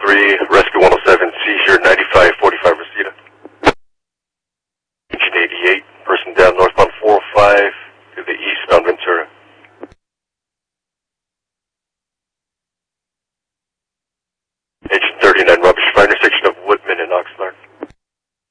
3, Rescue 107, seizure 9545 Reseda. Engine 88, person down northbound 405 to the eastbound Ventura.